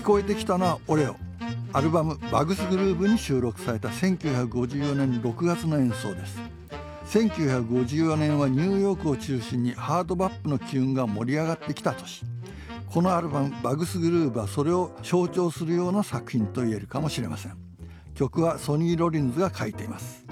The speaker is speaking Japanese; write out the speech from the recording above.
こえてきたのはオレオ。アルバムバグスグルーヴに収録された1954年6月の演奏です。1954年はニューヨークを中心にハードバップの機運が盛り上がってきた年。このアルバムバグスグルーヴはそれを象徴するような作品と言えるかもしれません。曲はソニー・ロリンズが書いています。